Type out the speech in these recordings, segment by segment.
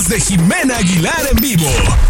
de Jimena Aguilar en vivo.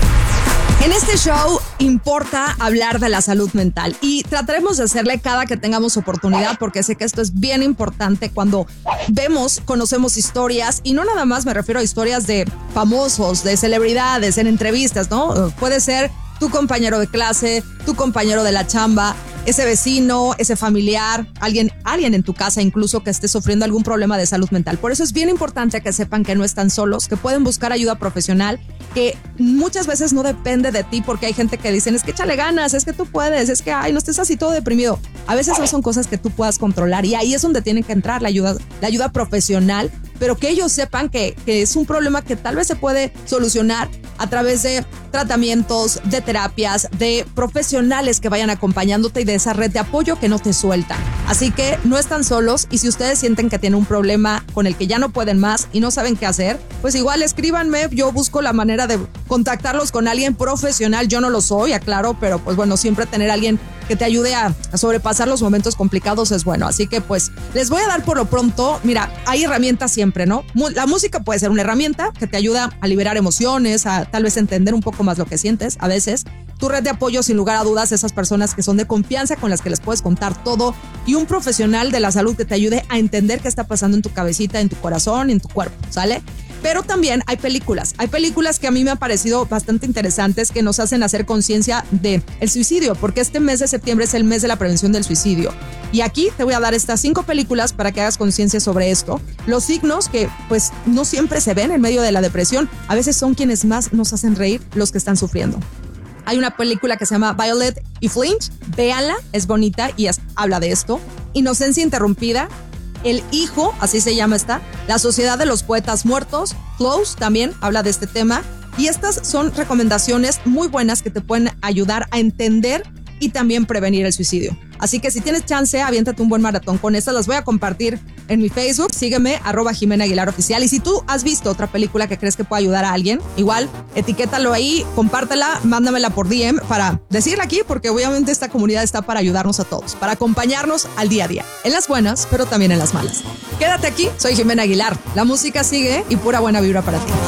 En este show importa hablar de la salud mental y trataremos de hacerle cada que tengamos oportunidad, porque sé que esto es bien importante cuando conocemos historias, y no nada más me refiero a historias de famosos, de celebridades, en entrevistas, ¿no? Puede ser tu compañero de clase, tu compañero de la chamba, ese vecino, ese familiar, alguien en tu casa incluso que esté sufriendo algún problema de salud mental. Por eso es bien importante que sepan que no están solos, que pueden buscar ayuda profesional, que muchas veces no depende de ti, porque hay gente que dicen, es que échale ganas, es que tú puedes, es que no estés así todo deprimido. A veces no son cosas que tú puedas controlar, y ahí es donde tiene que entrar la ayuda profesional, pero que ellos sepan que es un problema que tal vez se puede solucionar a través de tratamientos, de terapias, de profesionales que vayan acompañándote y de esa red de apoyo que no te suelta. Así que no están solos, y si ustedes sienten que tienen un problema con el que ya no pueden más y no saben qué hacer, pues igual escríbanme, yo busco la manera de contactarlos con alguien profesional. Yo no lo soy, aclaro, pero pues bueno, siempre tener a alguien que te ayude a sobrepasar los momentos complicados es bueno. Así que pues les voy a dar por lo pronto, mira, hay herramientas siempre, ¿no? La música puede ser una herramienta que te ayuda a liberar emociones, a tal vez entender un poco más lo que sientes a veces. Tu red de apoyo, sin lugar a dudas, esas personas que son de confianza, con las que les puedes contar todo, y un profesional de la salud que te ayude a entender qué está pasando en tu cabecita, en tu corazón, en tu cuerpo, ¿sale? Pero también hay películas que a mí me han parecido bastante interesantes, que nos hacen hacer conciencia del suicidio, porque este mes de septiembre es el mes de la prevención del suicidio. Y aquí te voy a dar estas 5 películas para que hagas conciencia sobre esto. Los signos que pues no siempre se ven en medio de la depresión, a veces son quienes más nos hacen reír, los que están sufriendo. Hay una película que se llama Violet y Flinch, véanla, es bonita y habla de esto. Inocencia interrumpida, El hijo, así se llama esta, La sociedad de los poetas muertos, Close también habla de este tema, y estas son recomendaciones muy buenas que te pueden ayudar a entender y también prevenir el suicidio. Así que si tienes chance, aviéntate un buen maratón con estas. Las voy a compartir en mi Facebook. Sígueme, @Jimena Aguilar Oficial. Y si tú has visto otra película que crees que puede ayudar a alguien, igual, etiquétalo ahí, compártela, mándamela por DM para decirla aquí, porque obviamente esta comunidad está para ayudarnos a todos, para acompañarnos al día a día, en las buenas, pero también en las malas. Quédate aquí, soy Jimena Aguilar. La música sigue y pura buena vibra para ti.